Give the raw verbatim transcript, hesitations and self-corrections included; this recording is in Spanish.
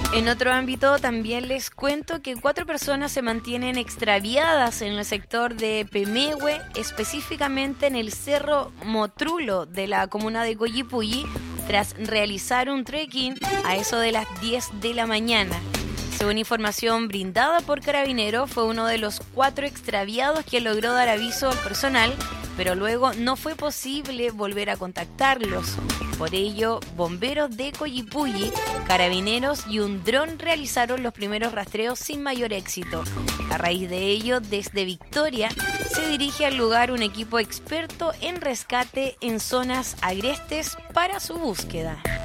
En otro ámbito, también les cuento que cuatro personas se mantienen extraviadas en el sector de Pemehue, específicamente en el Cerro Motrulo de la comuna de Coyipulli, tras realizar un trekking a eso de las diez de la mañana. Según información brindada por Carabineros, fue uno de los cuatro extraviados quien logró dar aviso al personal, pero luego no fue posible volver a contactarlos. Por ello, bomberos de Coyipulli, Carabineros y un dron realizaron los primeros rastreos sin mayor éxito. A raíz de ello, desde Victoria, se dirige al lugar un equipo experto en rescate en zonas agrestes para su búsqueda.